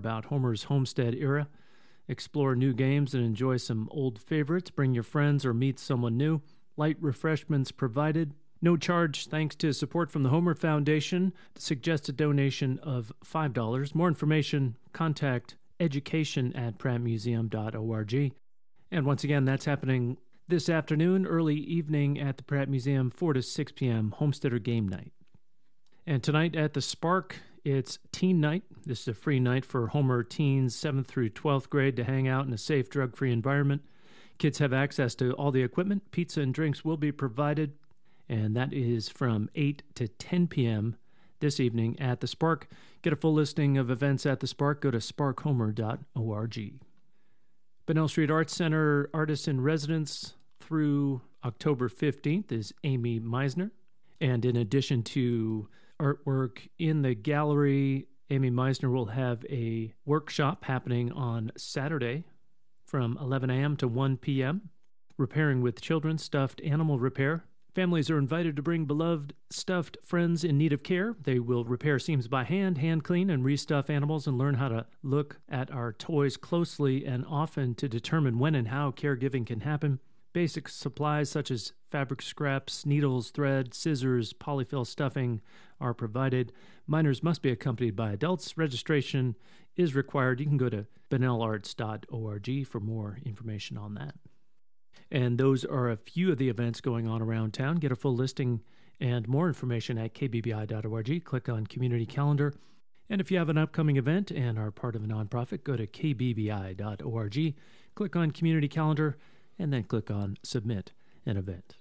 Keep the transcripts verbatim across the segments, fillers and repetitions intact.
about Homer's Homestead era. Explore new games and enjoy some old favorites. Bring your friends or meet someone new. Light refreshments provided. No charge thanks to support from the Homer Foundation. Suggested donation of five dollars. More information, contact education at pratt museum dot org. And once again, that's happening this afternoon, early evening at the Pratt Museum, four to six p.m., Homesteader Game Night. And tonight at the Spark, it's Teen Night. This is a free night for Homer teens, seventh through twelfth grade, to hang out in a safe, drug-free environment. Kids have access to all the equipment. Pizza and drinks will be provided. And that is from eight to ten p.m. this evening at the Spark. Get a full listing of events at the Spark. Go to spark homer dot org. Bunnell Street Arts Center Artist in Residence through October fifteenth is Amy Meisner. And in addition to artwork in the gallery, Amy Meisner will have a workshop happening on Saturday from eleven a.m. to one p.m. Repairing with Children, stuffed animal repair. Families are invited to bring beloved stuffed friends in need of care. They will repair seams by hand, hand clean, and restuff animals and learn how to look at our toys closely and often to determine when and how caregiving can happen. Basic supplies such as fabric scraps, needles, thread, scissors, polyfill stuffing are provided. Minors must be accompanied by adults. Registration is required. You can go to bunnell arts dot org for more information on that. And those are a few of the events going on around town. Get a full listing and more information at k b b i dot org. Click on Community Calendar. And if you have an upcoming event and are part of a nonprofit, go to k b b i dot org. Click on Community Calendar and then click on Submit an Event.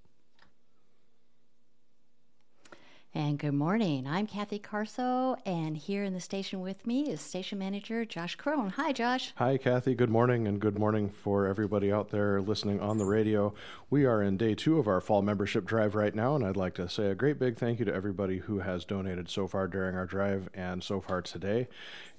And good morning. I'm Kathy Carso, and here in the station with me is Station Manager Josh Crone. Hi, Josh. Hi, Kathy. Good morning, and good morning for everybody out there listening on the radio. We are in day two of our fall membership drive right now, and I'd like to say a great big thank you to everybody who has donated so far during our drive and so far today.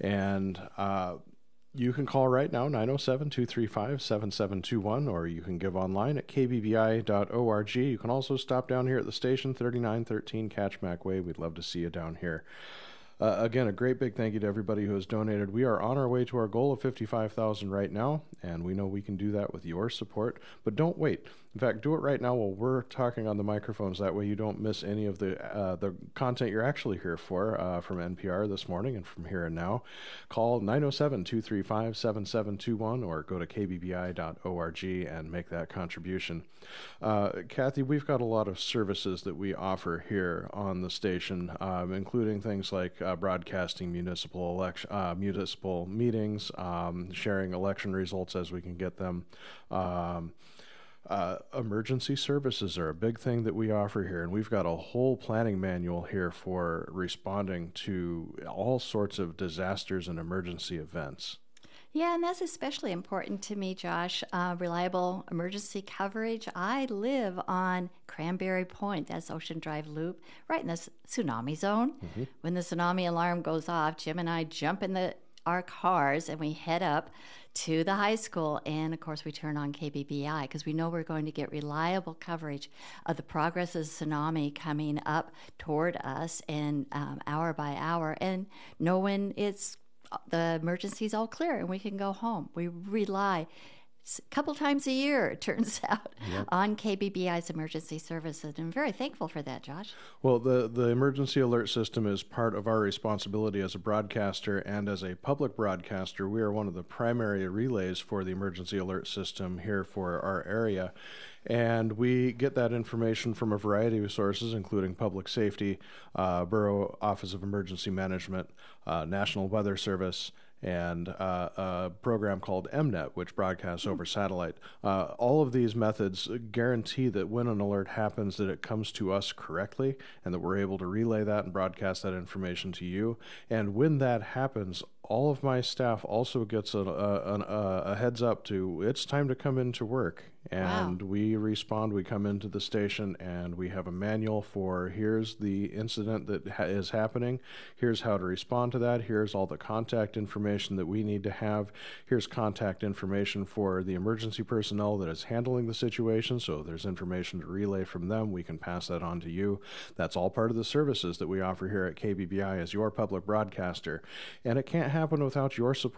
And uh, you can call right now, nine oh seven, two three five, seven seven two one, or you can give online at k b b i dot org. You can also stop down here at the station, thirty-nine thirteen Catchmack Way. We'd love to see you down here. Uh, again, a great big thank you to everybody who has donated. We are on our way to our goal of fifty-five thousand right now, and we know we can do that with your support. But don't wait. In fact, do it right now while we're talking on the microphones. That way you don't miss any of the uh, the content you're actually here for uh, from N P R this morning and from here and now. Call nine oh seven, two three five, seven seven two one or go to k b b i dot org and make that contribution. Uh, Kathy, we've got a lot of services that we offer here on the station, um, including things like uh, broadcasting municipal election, uh, municipal meetings, um, sharing election results as we can get them. Um, Uh, emergency services are a big thing that we offer here, and we've got a whole planning manual here for responding to all sorts of disasters and emergency events. Yeah, and that's especially important to me, Josh. Uh, reliable emergency coverage. I live on Cranberry Point, that's Ocean Drive Loop, right in the tsunami zone. Mm-hmm. When the tsunami alarm goes off, Jim and I jump in the our cars and we head up to the high school, and of course we turn on K B B I because we know we're going to get reliable coverage of the progress of the tsunami coming up toward us, and um, hour by hour, and know when it's the emergency's all clear and we can go home. We rely a couple times a year, it turns out, yep. on K B B I's emergency services. And I'm very thankful for that, Josh. Well, the, the emergency alert system is part of our responsibility as a broadcaster, and as a public broadcaster, we are one of the primary relays for the emergency alert system here for our area. And we get that information from a variety of sources, including Public Safety, uh, Borough Office of Emergency Management, uh, National Weather Service, and uh, a program called M net, which broadcasts over satellite. Uh, all of these methods guarantee that when an alert happens, that it comes to us correctly, and that we're able to relay that and broadcast that information to you. And when that happens, all of my staff also gets a, a, a, a heads up to, it's time to come into work. And wow. we respond, we come into the station, and we have a manual for, here's the incident that ha- is happening, here's how to respond to that, here's all the contact information that we need to have, here's contact information for the emergency personnel that is handling the situation, so if there's information to relay from them, we can pass that on to you. That's all part of the services that we offer here at K B B I as your public broadcaster. And it can't happen without your support.